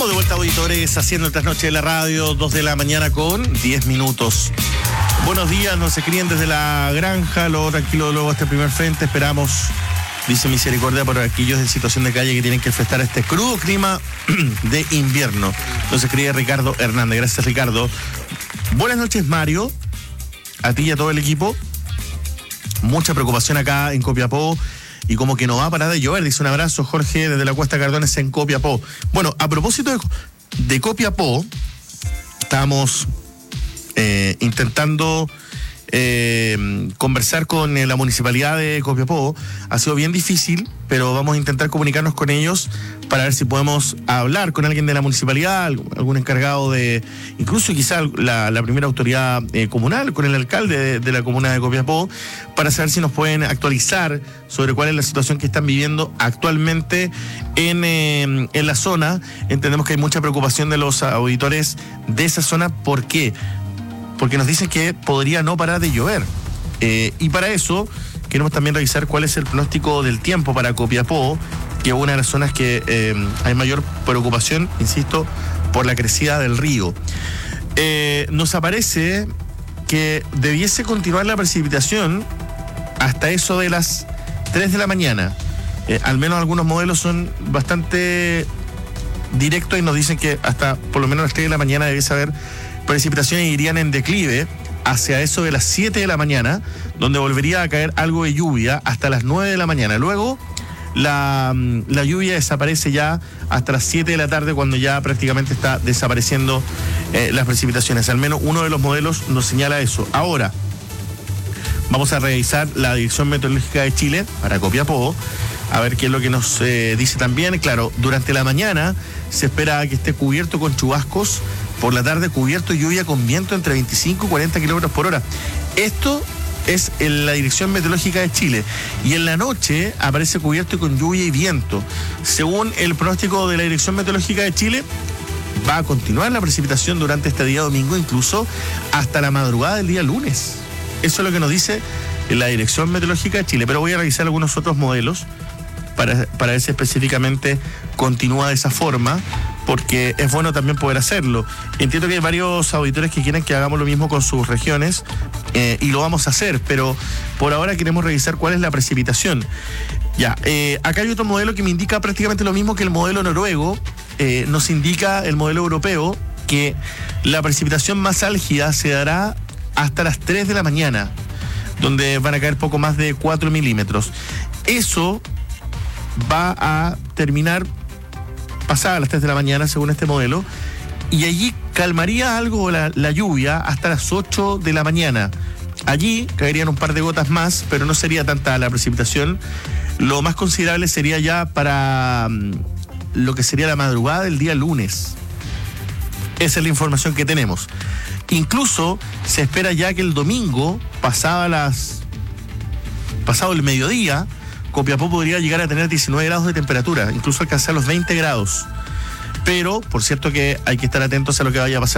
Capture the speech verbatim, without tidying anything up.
de vuelta, auditores, haciendo el trasnoche de la radio, dos de la mañana con diez minutos. Buenos días, nos escriben desde la granja, lo tranquilo luego este primer frente, esperamos, dice misericordia, por aquellos en situación de calle que tienen que enfrentar este crudo clima de invierno. Nos escribe Ricardo Hernández. Gracias, Ricardo. Buenas noches, Mario, a ti y a todo el equipo. Mucha preocupación acá en Copiapó y como que no va a parar de llover. Dice un abrazo, Jorge, desde la Cuesta Cardones en Copiapó. Bueno, a propósito de, de Copiapó, estábamos eh, intentando eh, conversar con eh, la municipalidad de Copiapó. Ha sido bien difícil, pero vamos a intentar comunicarnos con ellos para ver si podemos hablar con alguien de la municipalidad, algún encargado de, incluso quizá la, la primera autoridad eh, comunal, con el alcalde de, de la comuna de Copiapó, para saber si nos pueden actualizar sobre cuál es la situación que están viviendo actualmente en, eh, en la zona. Entendemos que hay mucha preocupación de los auditores de esa zona. ¿Por qué? Porque nos dicen que podría no parar de llover. Eh, y para eso queremos también revisar cuál es el pronóstico del tiempo para Copiapó, que es una de las zonas que eh, hay mayor preocupación, insisto, por la crecida del río. Eh, nos aparece que debiese continuar la precipitación hasta eso de las tres de la mañana. Eh, al menos algunos modelos son bastante directos y nos dicen que hasta por lo menos las tres de la mañana debiese haber precipitaciones y irían en declive hacia eso de las siete de la mañana, donde volvería a caer algo de lluvia hasta las nueve de la mañana. Luego La, la lluvia desaparece ya hasta las siete de la tarde, cuando ya prácticamente está desapareciendo eh, las precipitaciones. Al menos uno de los modelos nos señala eso. Ahora, vamos a revisar la Dirección Meteorológica de Chile para Copiapó, a ver qué es lo que nos eh, dice también. Claro, durante la mañana se espera que esté cubierto con chubascos, por la tarde cubierto y lluvia con viento entre veinticinco y cuarenta kilómetros por hora. Esto es en la Dirección Meteorológica de Chile. Y en la noche aparece cubierto y con lluvia y viento. Según el pronóstico de la Dirección Meteorológica de Chile, va a continuar la precipitación durante este día domingo, incluso hasta la madrugada del día lunes. Eso es lo que nos dice la Dirección Meteorológica de Chile. Pero voy a revisar algunos otros modelos para, para ver si específicamente continúa de esa forma, porque es bueno también poder hacerlo. Entiendo que hay varios auditores que quieren que hagamos lo mismo con sus regiones, eh, y lo vamos a hacer, pero por ahora queremos revisar cuál es la precipitación. Ya, eh, acá hay otro modelo que me indica prácticamente lo mismo que el modelo noruego. Eh, nos indica el modelo europeo que la precipitación más álgida se dará hasta las tres de la mañana, donde van a caer poco más de cuatro milímetros. Eso va a terminar pasada a las tres de la mañana, según este modelo, y allí calmaría algo la, la lluvia hasta las ocho de la mañana. Allí caerían un par de gotas más, pero no sería tanta la precipitación. Lo más considerable sería ya para um, lo que sería la madrugada del día lunes. Esa es la información que tenemos. Incluso se espera ya que el domingo, pasada las, pasado el mediodía, Copiapó podría llegar a tener diecinueve grados de temperatura, incluso alcanzar los veinte grados. Pero, por cierto, que hay que estar atentos a lo que vaya a pasar